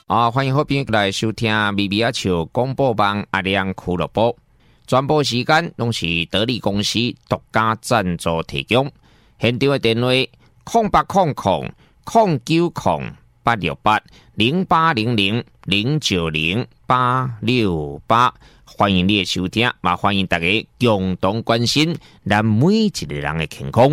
欢迎好朋友来收听咪咪啊笑广播网阿亮俱乐部，全部时间拢是得力公司独家赞助提供。现场的电话0800-890-090-868，欢迎你的收听，也欢迎大家共同关心咱每一个人的健康。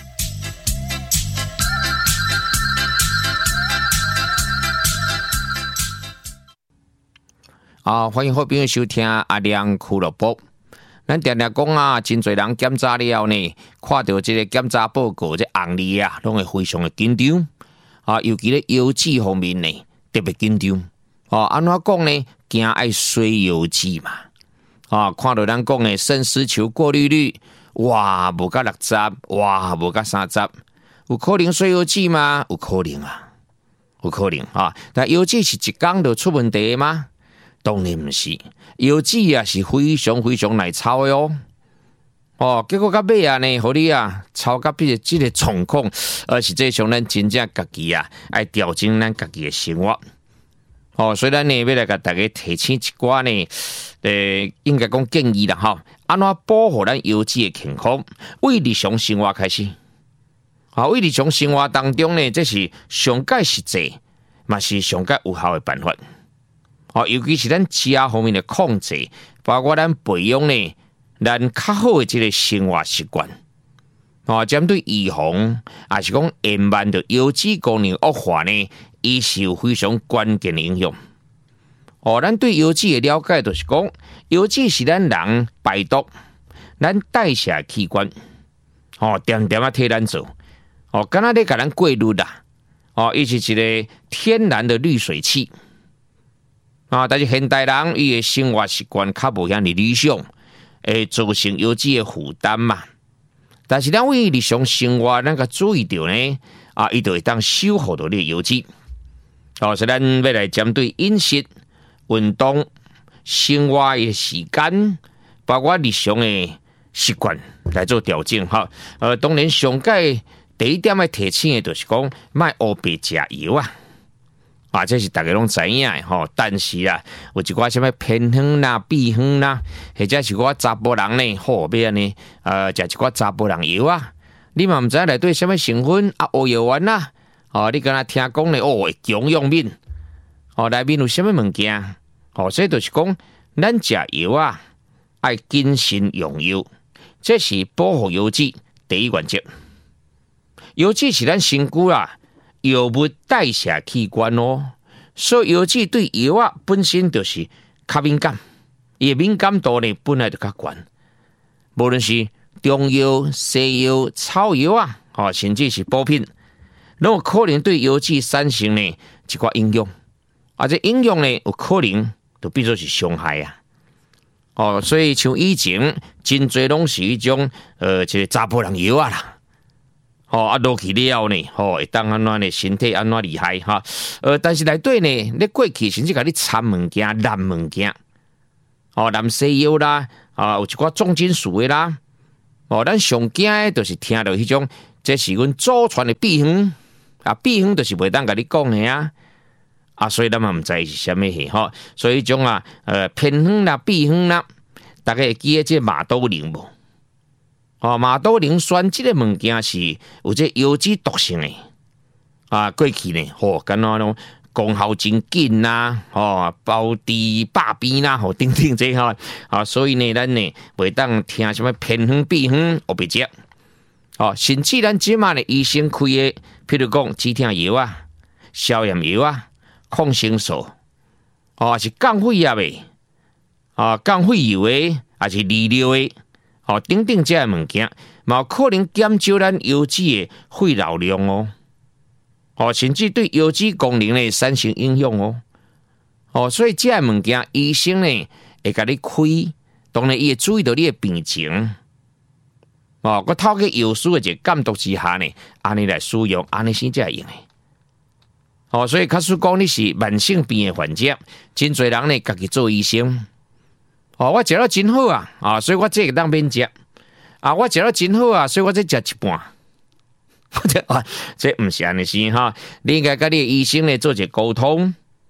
欢迎好朋友收听阿亮俱乐部。咱常常讲啊，真侪人检查了呢，看到这个检查报告，这红字啊，拢会非常的紧张尤其咧腰子方面呢，特别紧张安怎讲呢？惊爱衰腰子嘛看到咱讲的肾丝球过滤率，哇，无到60%，哇，无到30%，有可能衰腰子吗？有可能啊，有可能但腰子是一天就出问题吗？当然不是，腰子啊是非常非常耐操的结果到尾啊呢，互你啊操到这个状况，实际上咱真正家己啊爱调整咱家己的生活所以咱呢要来甲大家提醒一寡呢，应该讲建议啦安怎保护咱腰子的健康？为日常生活开始为日常生活当中呢，这是上界实际，嘛是上界有效的办法尤其是咱食方面的控制，包括咱培养呢，咱较好的这个生活习惯针对预防，也是讲延慢的腰子功能恶化呢，伊是有非常关键的影响咱对腰子的了解就是讲，腰子是咱人排毒、咱代谢器官点点替咱做敢若咧甲咱过滤啦伊是一个天然的滤水器但是现代人伊的生活习惯较无遐尼理想，会造成腰子的负担嘛。但是咱为日常生活咱个注意到呢，伊就会当守护到你的腰子所以咱要来针对饮食、运动、生活的时间，包括日常的习惯来做调整当然上界第一点要提醒的就是讲，莫乌白食油这是大家拢知影的但是有一寡什么偏方啦、秘方啦，或者是我查甫人呢，要安尼食一寡查甫人药你嘛毋知内底什么成分乌药丸你敢若听讲呢会强用面内面有什么物件所以就是讲，咱食药爱谨慎用药，这是保护腰子第一原则。腰子是咱身躯药物代谢器官所以腰子对药本身就是较敏感，伊的敏感度呢本来就较高，无论是中药、西药、草药甚至是补品，拢有可能对腰子产生呢一寡影响，这影响呢有可能就变作是伤害所以像以前真侪拢是一种这个查甫人药啦。落去了呢，会当安怎呢？身体安怎厉害但是内底呢，你过去甚至甲你掺物件、染物件，染西药啦，有一寡重金属的啦，咱上惊的就是听到迄种，这是阮祖传的秘方秘方就是袂当甲你讲的所以咱嘛毋知是啥物戏所以种偏方啦、秘方啦，大家会记得这马兜铃无？马兜铃酸这个物件是有这腰子毒性的过去呢敢若种功效真紧包治百病啦等等这所以呢咱呢袂当听什么偏方秘方黑白食甚至咱即马呢医生开的，譬如讲止痛药消炎药抗生素是降血压的降血油的，还是利尿的等等这些物件，嘛有可能减少咱腰子的血流量甚至对腰子功能呢产生影响所以这些物件，医生呢会甲你开，当然伊会注意到你的病情我透过药师的一个监督之下呢，安尼来使用，安尼先才会用的所以假使讲你是慢性病的患者，真侪人呢家己做医生我食了真好所以我这个当免食我食了真好所以我这食一半这不是安尼是你应该跟你的医生呢做一个沟通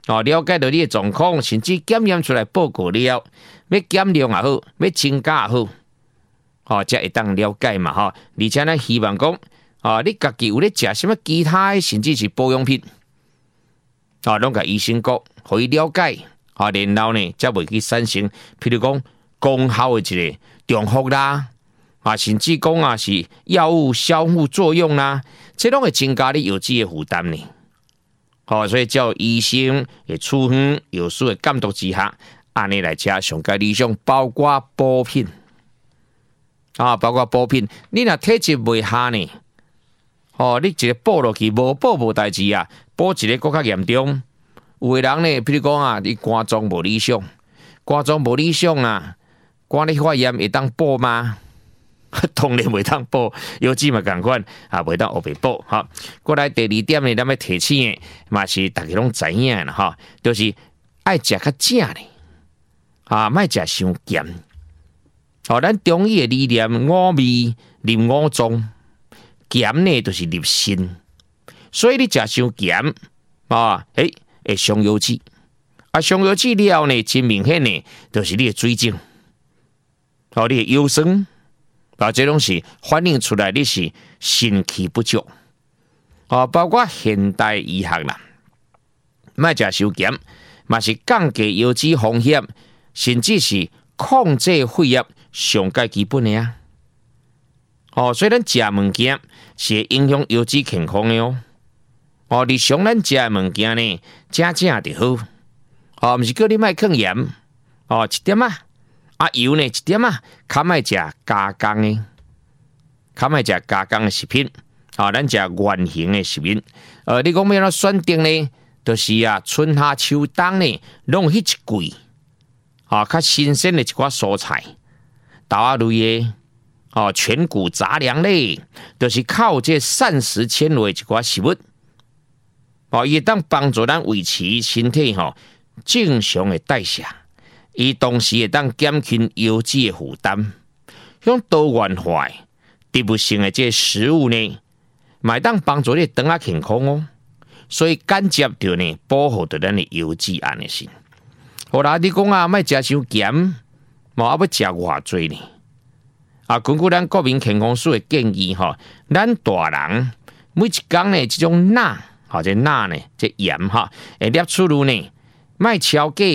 了解到你的状况，甚至检验出来报告了，要减量也好，要增加也好，才会当了解嘛而且咱希望讲你家己有咧食什么其他甚至是保养品，拢甲医生讲，互伊了解，然后呢，才袂去产生，譬如讲功效的一个重复啦，甚至讲是药物相互作用啦，这拢会增加你药剂的负担呢。所以叫医生的处方药师的监督之下，安尼来吃上佳理想，包括补品，包括补品，你若体质袂下呢，你一个补落去，无代志啊，补一个更较严重。有的人呢，譬如讲你肝脏无理想，肝你发炎会当补吗？当然袂当补，药剂嘛同款袂当黑白补过来第二点呢，咱要提醒的，嘛是大家拢知影啦就是爱食较正呢，莫食伤咸。咱中医的理念，五味入五脏，咸呢就是入心，所以你食伤咸会伤药剂，伤药剂了呢，真明显呢，就是你的水肿，你的腰酸。这拢是反映出来你是肾气不足，包括现代医学啦，莫食伤咸，嘛是降低药剂风险，甚至是控制血压上介基本的所以咱食物件是会影响药剂健康的日常咱食的物件呢，正就好，毋是叫你莫放盐一点油呢一点较莫食加工的，较莫食加工的食品，咱食原形的食品。你讲要怎选定呢？就是春夏秋冬呢，拢迄一季较新鲜的一寡蔬菜、豆仔类的全谷杂粮类，就是靠这膳食纤维一寡食物，伊会当帮助咱维持身体正常的代谢。伊同时会当减轻药剂的负担，用多元化、植物性的这食物呢，会当帮助你肠健康所以间接着呢，保护着咱的药剂安尼是。好啦，你讲莫食伤咸，要食偌多呢？根据咱国民健康署的建议咱大人每一天呢，这种钠这钠呢，这盐会摄取量呢，莫超过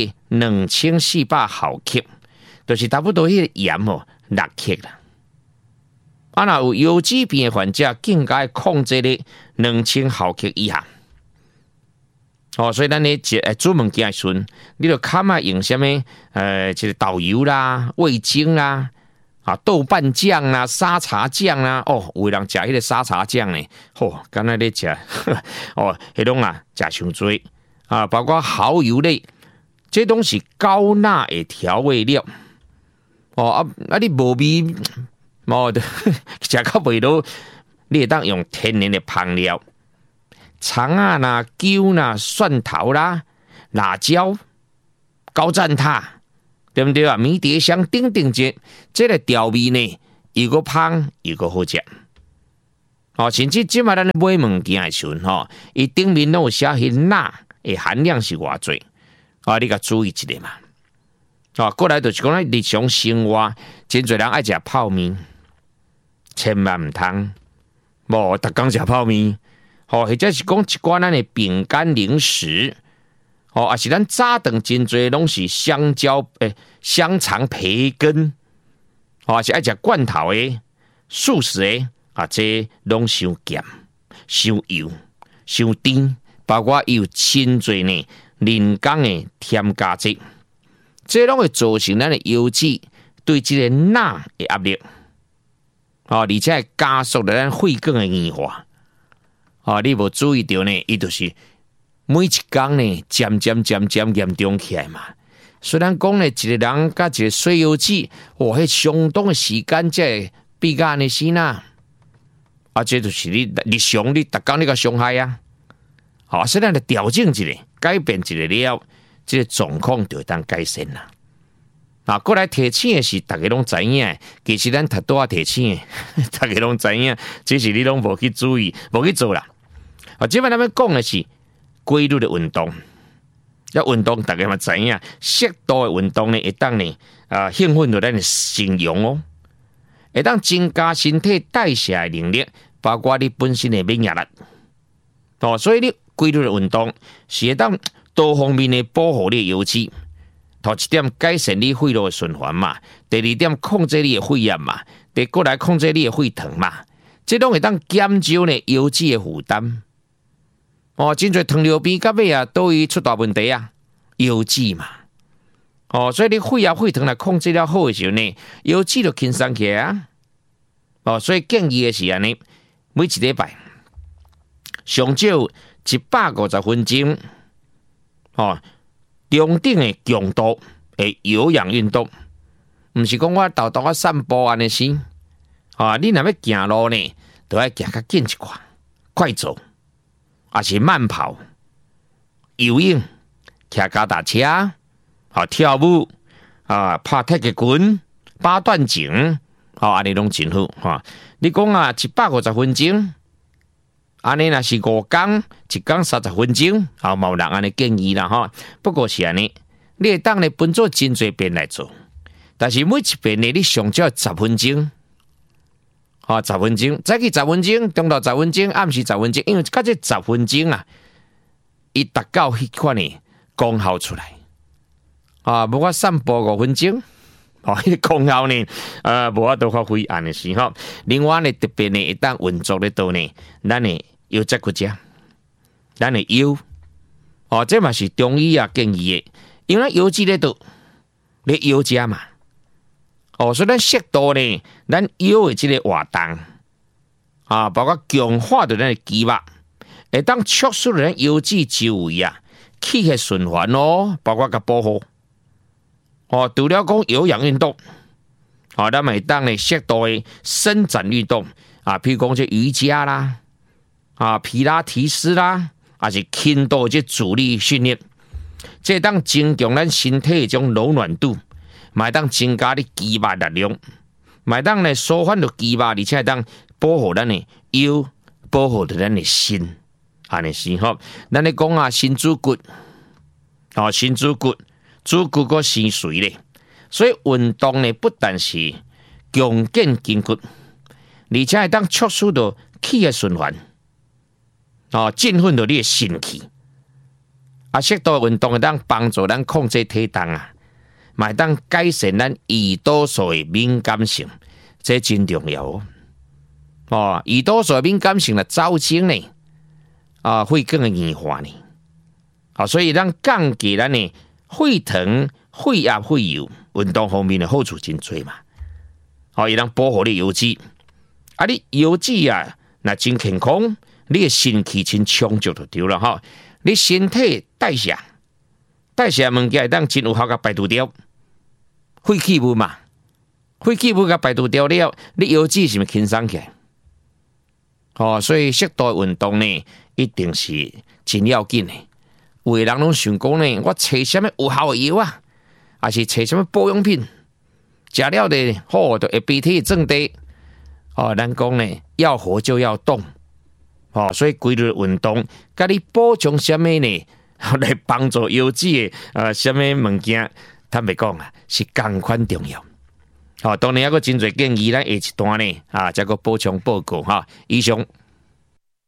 2400毫克，就是差不多迄个盐6克啦。若有腰子病的患者，更加控制咧2000毫克以下。所以咱咧煮物件时，你就较莫用什么这个豆油啦、味精啦、豆瓣酱啦、沙茶酱啦。有的人食迄个沙茶酱呢，敢若咧食迄种食伤多包括蚝油类。这都是高钠的调味料你无味食较袂落，你会当用天然的香料，葱啦、姜啦、蒜头啦、辣椒、高赞塔，对不对迷迭香等等这个调味呢，又个香又个好食甚至即马咱咧买物件的时阵伊顶面拢有写迄钠的含量是偌济。你甲注意一下嘛。过来就是讲咱日常生活，真侪人爱食泡面，千万唔通，逐工食泡面，或者是讲一寡咱的饼干零食，也是咱早顿真侪拢是香肠、培根，是爱食罐头的、素食的这拢伤咸、伤油、伤甜，包括有真侪呢。人工的添加剂，这拢会造成咱的腰剂对这个钠的压力，而且会加速了咱血管的硬化。你无注意到呢，伊就是每一天呢，渐渐严重起来嘛。虽然讲呢，一个人甲一个水腰剂，迄相当的时间才会变到安尼死呐。这就是你日常你逐工你个伤害所以咱就调整一下。改变一下了，这个状况就当改善啦。过来提醒的是，大家拢知影，其实咱太多提醒的，大家拢知影，只是你拢无去注意，无去做啦。即摆咱们讲的是规律的运动， 这运动大家嘛知影，适度的运动呢，会当呢兴奋到咱的神容哦，会当增加身体代谢的能力，包括你本身的免疫力。哦，所以你规律的运动是会当多方面的保护你的油脂。头一点改善你肺络的循环嘛，第二点控制你的肺炎嘛，第过来控制你的肺糖嘛，这拢会当减少呢油脂的负担。哦，真侪糖尿病到尾啊，都会出大问题啊，油脂嘛。哦，所以你肺啊肺糖来控制了好的时候呢，油脂就轻松起来啊。哦，所以建议的是安尼，每一礼拜上少150分钟，哦，中等的强度的有氧运动，唔是讲我豆豆散步安尼先。啊，你若要行路呢，就要行较紧一寡，快走。也是慢跑、游泳、骑脚踏车、跳舞、拍太极拳、八段锦，安尼拢真好。你讲150分钟，安尼若是5天，一天30分钟，嘛有人安尼建议啦不过是安尼，你会当呢分做真侪遍来做，但是每一遍呢，你上少10分钟。10分钟，早起10分钟，中昼10分钟，暗时10分钟，因为到这10分钟啊，伊达到迄款呢功效出来。无我散步5分钟，迄个功效呢，无法度发挥安尼是吼。另外呢，特别呢，一旦运作咧度呢，咱呢腰脊骨折，咱的腰，这嘛是中医啊建议的，因为腰肌咧度，你腰脊嘛。所以咱适度呢，咱腰的这个活动包括强化着咱的肌肉，会当促使咱腰子周围气血循环包括甲保护。除了讲有氧运动，咱会当呢适度的伸展运动譬如讲这瑜伽啦，皮拉提斯啦，还是轻度这阻力训练，这当增强咱身体的种柔软度。买当增加你肌肉力量，买当呢舒缓着肌肉，而且当保护咱的腰，保护着咱的心，安尼是吼。咱咧讲心主骨，心主骨，主骨个心髓咧。所以运动呢，不但是强健筋骨，而且会当促使着气的循环，振奋着你的肾气。适度的运动会当帮助咱控制体重买当改善咱胰岛素的敏感性，这真重要胰岛素的敏感性造成呢会更硬化呢。所以咱降低咱的血糖、血压、血油，运动方面的好处真多嘛。伊当保护你油脂，你油脂那真健康，你的肾气真充足就对了你身体代谢物件会当真有效甲排除掉。废弃物嘛，废弃物甲排除掉了，你油脂是咪轻松起来？所以适度的运动呢，一定是真要紧的。有的人拢想讲呢，我找什么有效的药还是找什么保养品，食了的好就会鼻涕增低。咱讲呢，要活就要动。所以规律运动，甲你补充什么呢？来帮助油脂的什么物件？坦白讲是同款重要。当然还有真侪建议，咱下一段呢，再个补充报告以上。